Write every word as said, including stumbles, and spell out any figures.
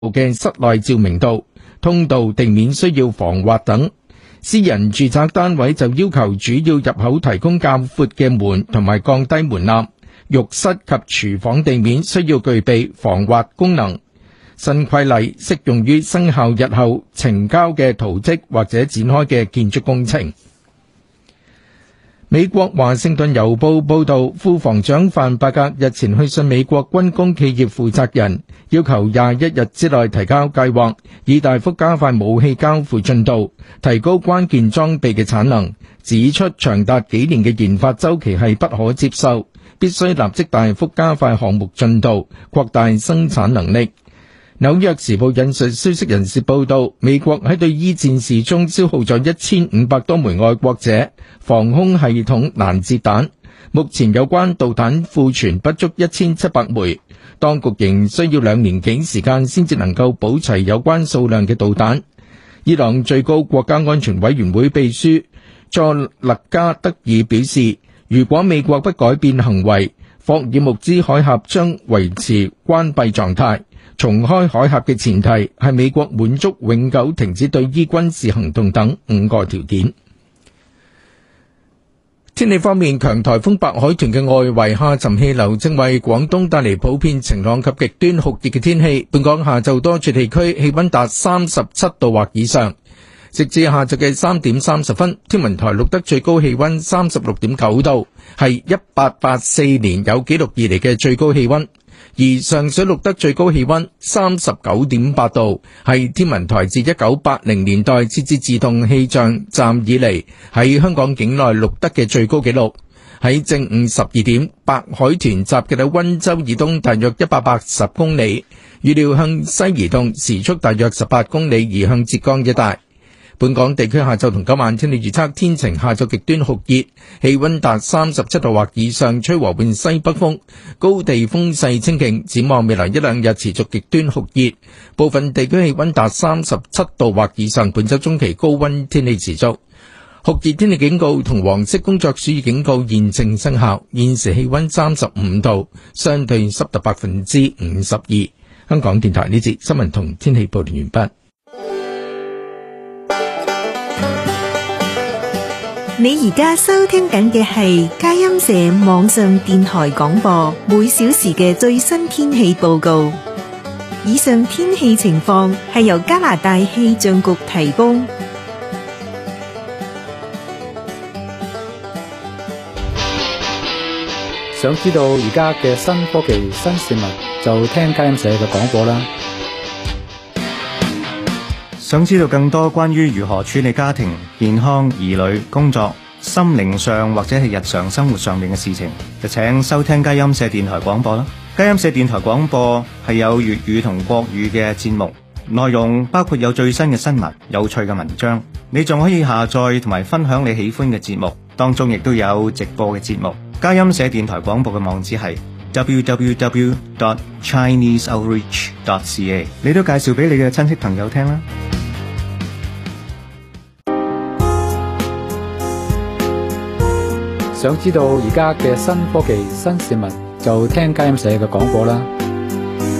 嘅室內照明度、通道、地面需要防滑等。私人住宅單位就要求主要入口提供較闊嘅門同埋降低門檻，浴室及廚房地面需要具備防滑功能。新規例適用於生效日後呈交嘅圖則或者展開嘅建築工程。美國華盛頓郵報報道，副防長范伯格日前去信美國軍工企業負責人，要求廿一日之內提交計劃，以大幅加快武器交付進度，提高關鍵裝備嘅產能，指出長達幾年嘅研發週期係不可接受，必須立即大幅加快項目進度，擴大生產能力。紐約時報引述消息人士報道，美國喺對伊戰事中消耗咗一千五百多枚愛國者防空系統攔截彈，目前有關導彈庫存不足一千七百枚，當局仍需要兩年幾時間先至能夠補齊有關數量嘅導彈。伊朗最高國家安全委員會秘書佐勒加德爾表示，如果美國不改變行為，霍爾木茲海峽將維持關閉狀態。重開海峽嘅前提係美國滿足永久停止對伊軍事行動等五個條件。天氣方面，強颱風白海豚嘅外圍下沉氣流正為廣東帶嚟普遍晴朗及極端酷熱嘅天氣。本港下晝多處地區氣溫達三十七度或以上。直至下晝嘅三點三十分，天文台錄得最高氣溫三十六點九度，係一八八四年有紀錄以嚟嘅最高氣溫。而上水錄得最高氣溫三十九點八度，係天文台自一九八零年代設置自動氣象站以嚟喺香港境內錄得嘅最高紀錄。喺正午十二點，白海豚集結喺溫州以東大約一百八十公里，預料向西移動，時速大約十八公里，移向浙江一帶。本港地區下晝同今晚天氣預測，天晴，下晝極端酷熱，氣溫達三十七度或以上，吹和緩西北風，高地風勢清勁。展望未來一兩日持續極端酷熱，部分地區氣溫達三十七度或以上。本周中期高溫天氣持續，酷熱天氣警告同黃色工作暑熱警告現正生效。現時氣溫三十五度，相對濕度百分之五十二。香港電台呢節新聞同天氣報道完畢。 你而家收聽緊嘅係佳音社網上電台廣播，每小時嘅最新天氣報告。以上天氣情況係由加拿大氣象局提供。 想知道而家嘅新科技、新事物，就聽佳音社嘅廣播啦。 想知道更多關於如何處理家庭、健康、兒女、工作、心靈上或者係日常生活上面嘅事情，就請收聽佳音社電台廣播啦。佳音社電台廣播係有粵語同國語嘅節目，內容包括有最新嘅新聞、有趣嘅文章，你仲可以下載同埋分享你喜歡嘅節目，當中亦都有直播嘅節目。佳音社電台廣播嘅網址係 double-u double-u double-u dot chinese outreach dot c a， 你都介紹俾你嘅親戚朋友聽啦。 想知道而家嘅新科技、新事物，就聽佳音社嘅廣播啦。